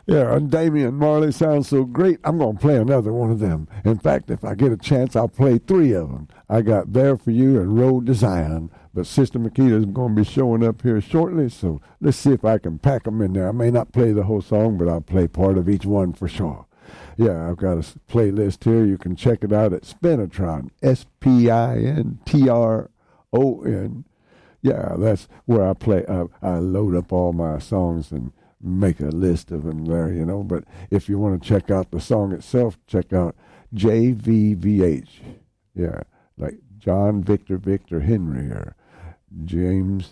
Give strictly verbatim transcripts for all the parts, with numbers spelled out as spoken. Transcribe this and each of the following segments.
Yeah, and Damian Marley sounds so great. I'm going to play another one of them. In fact, if I get a chance, I'll play three of them. I got There For You and Road to Zion. But Sister Makita is going to be showing up here shortly, so let's see if I can pack them in there. I may not play the whole song, but I'll play part of each one for sure. Yeah, I've got a playlist here. You can check it out at Spinatron, S P I N T R O N. Yeah, that's where I play. Uh, I load up all my songs and make a list of them there, you know. But if you want to check out the song itself, check out J V V H. Yeah, like John Victor Victor Henry or James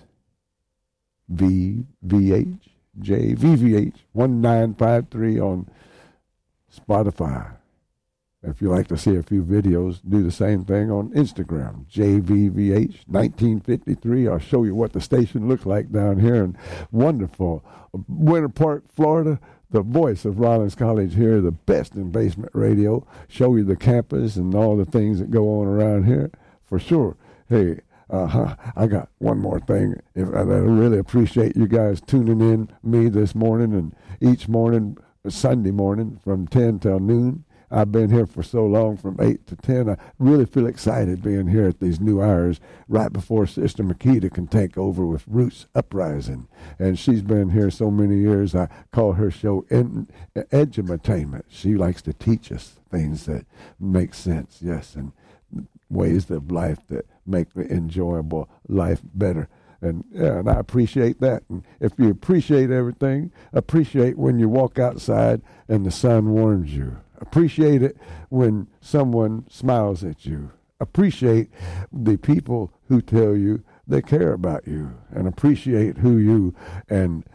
V V H, J V V H, one nine five three on Spotify. If you like to see a few videos, do the same thing on Instagram, J V V H nineteen fifty-three. I'll show you what the station looks like down here in wonderful Winter Park, Florida. The voice of Rollins College here, the best in basement radio. Show you the campus and all the things that go on around here, for sure. Hey, uh-huh, I got one more thing. If I, I really appreciate you guys tuning in me this morning and each morning, Sunday morning from ten till noon. I've been here for so long, from eight to ten. I really feel excited being here at these new hours right before Sister Makita can take over with Roots Uprising. And she's been here so many years, I call her show Ed- Edutainment. She likes to teach us things that make sense, yes, and ways of life that make the enjoyable life better. And, yeah, and I appreciate that. And if you appreciate everything, appreciate when you walk outside and the sun warms you. Appreciate it when someone smiles at you. Appreciate the people who tell you they care about you, and appreciate who you and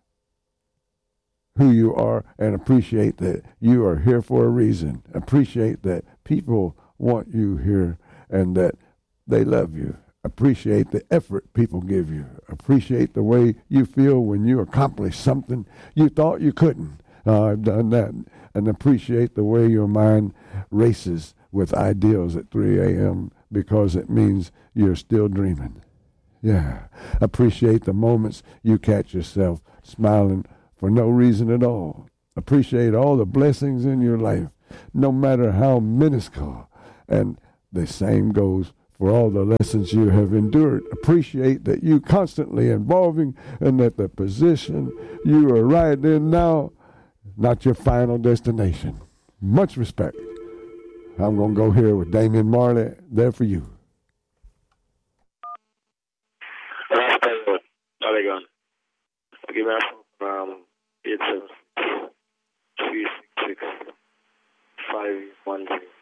who you are, and appreciate that you are here for a reason. Appreciate that people want you here and that they love you. Appreciate the effort people give you. Appreciate the way you feel when you accomplish something you thought you couldn't. Uh, I've done that. And appreciate the way your mind races with ideals at three a.m. because it means you're still dreaming. Yeah. Appreciate the moments you catch yourself smiling for no reason at all. Appreciate all the blessings in your life, no matter how minuscule. And the same goes for all the lessons you have endured. Appreciate that you constantly evolving and that the position you are right in now, not your final destination. Much respect. I'm going to go here with Damian Marley, There For You. Oregon. Okay, man, from eight seven three six six five one zero.